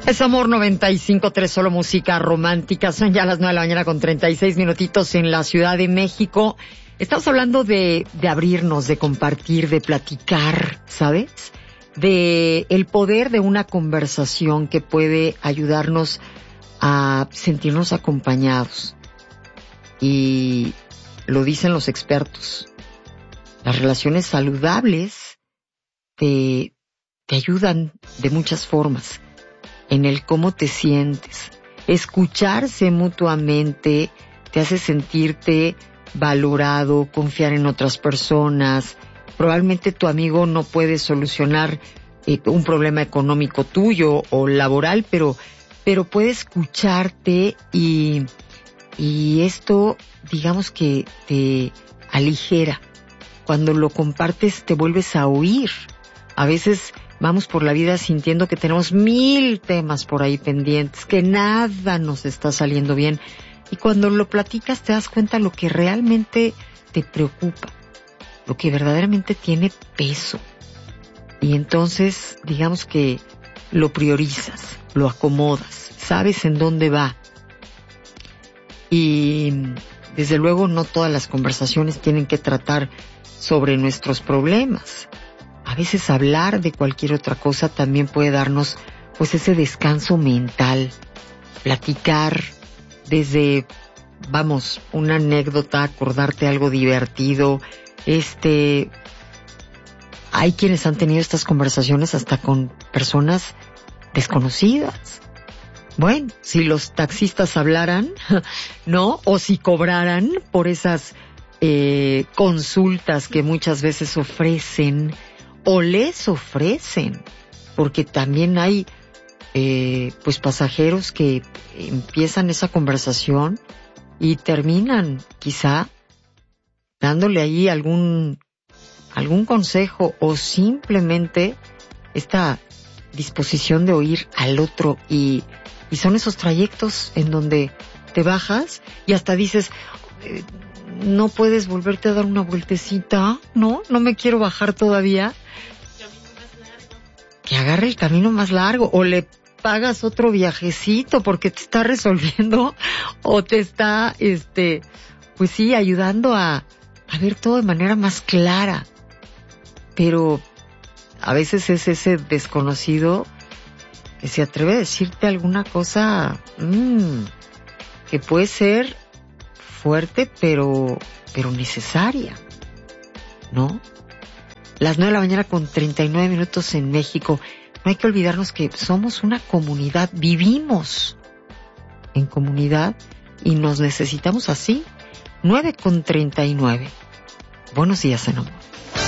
Es Amor 95.3, solo música romántica. Son ya las 9 de la mañana con 36 minutitos en la Ciudad de México. Estamos hablando de abrirnos, de compartir, de platicar, ¿sabes? De el poder de una conversación que puede ayudarnos a sentirnos acompañados. Y lo dicen los expertos. Las relaciones saludables te ayudan de muchas formas. En el cómo te sientes. Escucharse mutuamente te hace sentirte valorado, confiar en otras personas. Probablemente tu amigo no puede solucionar un problema económico tuyo o laboral, pero puede escucharte y esto, digamos que te aligera. Cuando lo compartes te vuelves a oír. A veces vamos por la vida sintiendo que tenemos 1000 temas por ahí pendientes, que nada nos está saliendo bien. Y cuando lo platicas te das cuenta lo que realmente te preocupa, lo que verdaderamente tiene peso. Y entonces, digamos que lo priorizas, lo acomodas, sabes en dónde va. Y desde luego no todas las conversaciones tienen que tratar sobre nuestros problemas. A veces hablar de cualquier otra cosa también puede darnos pues ese descanso mental. Platicar desde, una anécdota, acordarte algo divertido. Hay quienes han tenido estas conversaciones hasta con personas desconocidas. Bueno, si los taxistas hablaran, ¿no? O si cobraran por esas consultas que muchas veces ofrecen o les ofrecen, porque también hay pues pasajeros que empiezan esa conversación y terminan quizá dándole ahí algún consejo o simplemente esta disposición de oír al otro y son esos trayectos en donde te bajas y hasta dices no puedes volverte a dar una vueltecita, no me quiero bajar todavía. Que agarre el camino más largo o le pagas otro viajecito porque te está resolviendo o te está, pues sí, ayudando a ver todo de manera más clara. Pero a veces es ese desconocido que se atreve a decirte alguna cosa que puede ser fuerte, pero necesaria, ¿no? Las 9 de la mañana con 39 minutos en México. No hay que olvidarnos que somos una comunidad, vivimos en comunidad y nos necesitamos así. 9 con 39. Buenos días, en amor.